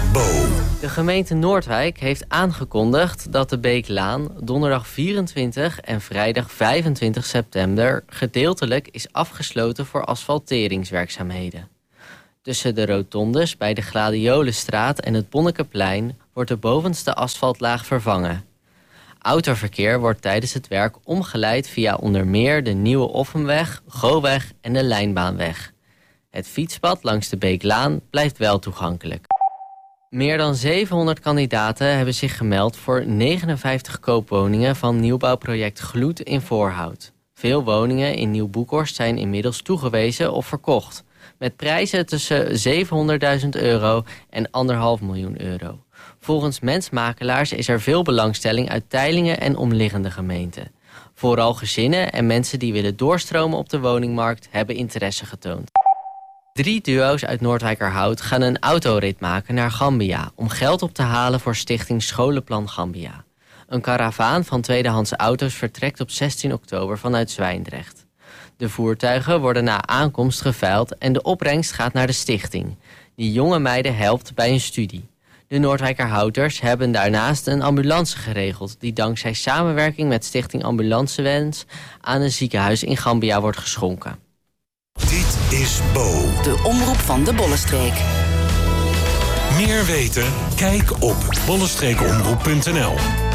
Bo. De gemeente Noordwijk heeft aangekondigd dat de Beeklaan donderdag 24 en vrijdag 25 september gedeeltelijk is afgesloten voor asfalteringswerkzaamheden. Tussen de rotondes bij de Gladiolenstraat en het Bonnekeplein wordt de bovenste asfaltlaag vervangen. Autoverkeer wordt tijdens het werk omgeleid via onder meer de Nieuwe Offenweg, Goweg en de Lijnbaanweg. Het fietspad langs de Beeklaan blijft wel toegankelijk. Meer dan 700 kandidaten hebben zich gemeld voor 59 koopwoningen van nieuwbouwproject Gloed in Voorhout. Veel woningen in Nieuw-Boekhorst zijn inmiddels toegewezen of verkocht, met prijzen tussen €700.000 en €1,5 miljoen. Volgens mensmakelaars is er veel belangstelling uit Teylingen en omliggende gemeenten. Vooral gezinnen en mensen die willen doorstromen op de woningmarkt hebben interesse getoond. 3 duo's uit Noordwijkerhout gaan een autorit maken naar Gambia om geld op te halen voor stichting Scholenplan Gambia. Een karavaan van tweedehands auto's vertrekt op 16 oktober vanuit Zwijndrecht. De voertuigen worden na aankomst geveild en de opbrengst gaat naar de stichting, die jonge meiden helpt bij een studie. De Noordwijkerhouters hebben daarnaast een ambulance geregeld die dankzij samenwerking met Stichting Ambulancewens aan een ziekenhuis in Gambia wordt geschonken. Dit is Bo. De omroep van de Bollenstreek. Meer weten? Kijk op bollestreekomroep.nl.